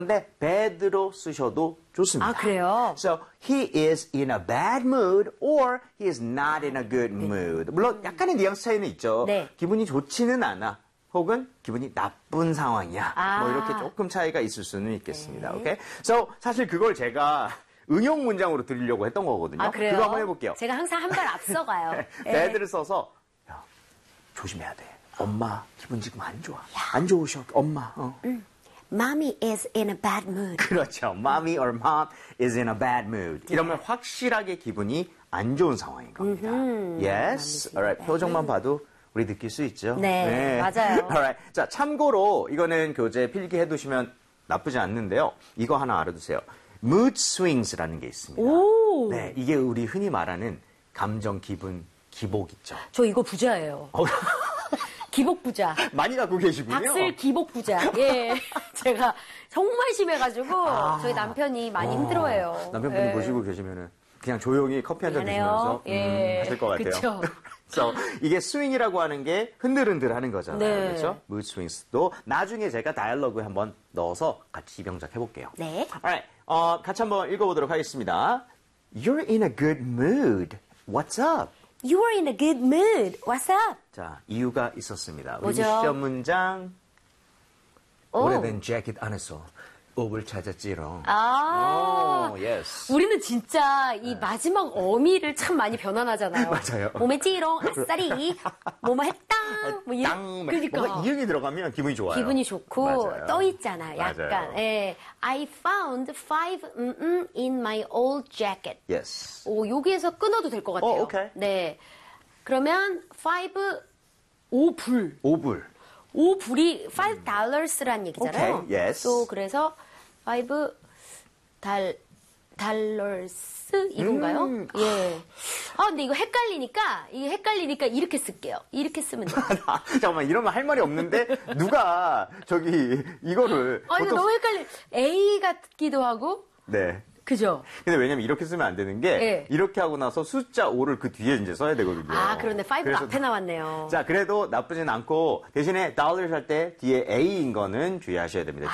근데 bad로 쓰셔도 좋습니다. 아, 그래요? So, he is in a bad mood or he is not in a good mood. 물론 약간의 뉘앙스 차이는 있죠. 네. 기분이 좋지는 않아. 혹은 기분이 나쁜 상황이야. 뭐 이렇게 조금 차이가 있을 수는 있겠습니다. 오케이? So, 사실 그걸 제가 응용 문장으로 드리려고 했던 거거든요. 아, 그래요? 그거 한번 해볼게요. 제가 항상 한 발 앞서가요. bad를 써서 야, 조심해야 돼. 엄마 기분 지금 안 좋아. 안 좋으셔. 엄마. Mommy is in a bad mood. 그렇죠. Mommy or mom is in a bad mood. 이러면 확실하게 기분이 안 좋은 상황인 겁니다. Yes. Alright. 표정만 봐도 우리 느낄 수 있죠. 네, 맞아요. Alright. 자, 참고로 이거는 교재 필기해 두시면 나쁘지 않는데요. 이거 하나 알아두세요. Mood swings라는 게 있습니다. 오. 네, 이게 우리 흔히 말하는 감정, 기분, 기복 있죠. 저 이거 부자예요. 기복 부자. 많이 갖고 계시군요. 박슬 기복 부자. 예. 제가 정말 심해가지고 저희 남편이 많이 힘들어해요. 남편분이 예. 보시고 계시면은 그냥 조용히 커피 한 잔 미안해요. 드시면서 하실 것 같아요. 그쵸. So, 이게 스윙이라고 하는 게 흔들흔들 하는 거잖아요. 네. 그렇죠? mood swings도 나중에 제가 다이얼로그에 한번 넣어서 같이 병작 해볼게요. 네. Alright. 같이 한번 읽어보도록 하겠습니다. You're in a good mood. What's up? You are in a good mood. What's up? 자, 이유가 있었습니다. 우리 뭐죠? 시험 문장 오. 오래된 재킷 안에서 옵을 찾았지롱. 아. yes. 우리는 진짜 이 마지막 어미를 참 많이 변환하잖아요. 맞아요. 몸에 찌롱, 아싸리, 뭐뭐 했다. 뭐 땅, 그러니까. 뭔가 이응이 들어가면 기분이 좋아요. 기분이 좋고 맞아요. 떠 있잖아. 약간. 맞아요. 예. I found 5 in my old jacket. Yes. 오, 여기에서 끊어도 될 것 같아요. 오케이. 네. 그러면 5불. 5불. 5불이 $5란 얘기잖아요. 오케이, yes. 또 그래서 $5 이건가요? 예. 아, 근데 이거 헷갈리니까 이렇게 쓸게요. 이렇게 쓰면 돼요. 잠깐만, 이러면 할 말이 없는데, 누가, 이거를. 아, 이거 너무 헷갈려. A 같기도 하고. 네. 그죠? 근데 왜냐면 이렇게 쓰면 안 되는 게, 네. 이렇게 하고 나서 숫자 5를 그 뒤에 이제 써야 되거든요. 아, 그런데 5가 그래서 앞에 나왔네요. 자, 그래도 나쁘진 않고, 대신에 dollars 할 때 뒤에 A인 거는 주의하셔야 됩니다.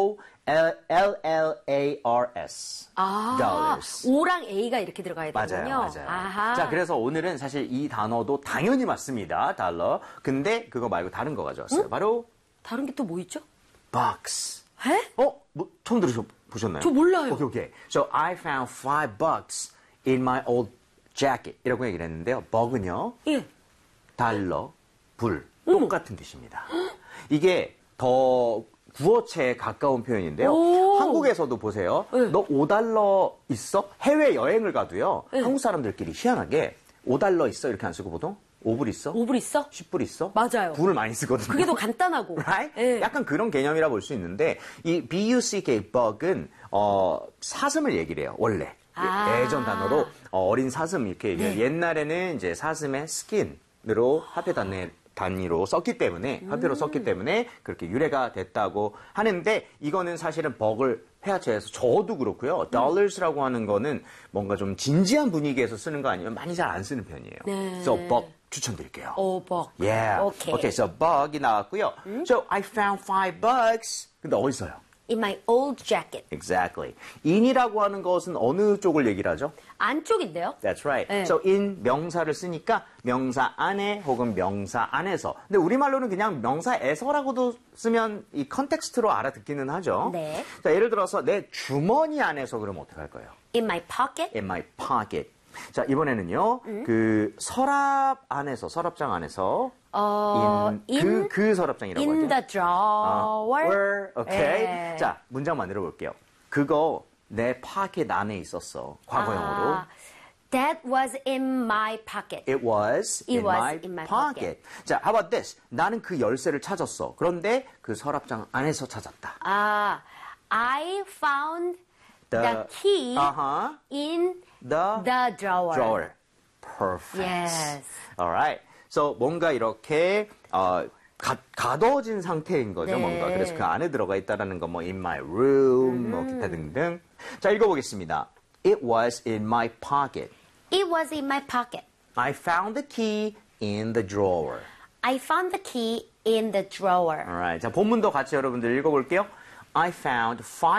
D-O-L-L-A-R-S. 아, dollars. O랑 A가 이렇게 들어가야 맞아요, 되는군요. 맞아요. 아하. 자, 그래서 오늘은 사실 이 단어도 당연히 맞습니다. 달러. 근데 그거 말고 다른 거 가져왔어요. 바로 다른 게 또 뭐 있죠? bucks. 에? 처음 들어보셨나요? 저 몰라요. 오케이. So I found $5 in my old jacket. 이라고 얘기를 했는데요. buck은요. 예. 달러, 불. 똑같은 뜻입니다. 이게 더 구어체에 가까운 표현인데요. 오. 한국에서도 보세요. 네. 너 $5 있어? 해외 여행을 가도요. 네. 한국 사람들끼리 희한하게 $5 있어? 이렇게 안 쓰고 보통 5불 있어? 5불 있어? 10불 있어? 맞아요. 불을 많이 쓰거든요. 그게 더 간단하고. Right? 예. 약간 그런 개념이라 볼 수 있는데 이 buck, bug은 사슴을 얘기를 해요. 원래. 아. 예전 단어로 어린 사슴 이렇게 얘기해요. 네. 옛날에는 이제 사슴의 스킨으로 화폐 단위로 썼기 때문에 화폐로 썼기 때문에 그렇게 유래가 됐다고 하는데 이거는 사실은 bug을 회화체에서 저도 그렇고요. dollars라고 하는 거는 뭔가 좀 진지한 분위기에서 쓰는 거 아니면 많이 잘 안 쓰는 편이에요. 네. So bug 추천드릴게요. 버그. Yeah. 오케이. Okay, so bug이 나왔고요. So I found $5. 근데 어디서요? In my old jacket. Exactly. in이라고 하는 것은 어느 쪽을 얘기를 하죠? 안쪽인데요? That's right. 네. So in 명사를 쓰니까 명사 안에 혹은 명사 안에서. 근데 우리말로는 그냥 명사에서라고도 쓰면 이 컨텍스트로 알아듣기는 하죠. 네. 자, 예를 들어서 내 주머니 안에서 그러면 어떻게 할까요? In my pocket. In my pocket. 자, 이번에는요. 그 서랍장 안에서 그 서랍장이라고 in 하죠. the drawer. 오케이. 네. 자, 문장 만들어 볼게요. 그거 내 파켓 안에 있었어. 과거형으로. That was in my pocket. It was in my pocket. 자, how about this? 나는 그 열쇠를 찾았어. 그런데 그 서랍장 안에서 찾았다. I found the key in the drawer. Perfect. Yes. Alright. So 뭔가 이렇게 가둬진 상태인 거죠, 네. 뭔가. 그래서 그 안에 들어가 있다라는 거, 뭐 in my room, 뭐 기타 등등. 자, 읽어보겠습니다. It was in my pocket. It was in my pocket. I found the key in the drawer. I found the key in the drawer. Alright. 자, 본문도 같이 여러분들 읽어볼게요. I found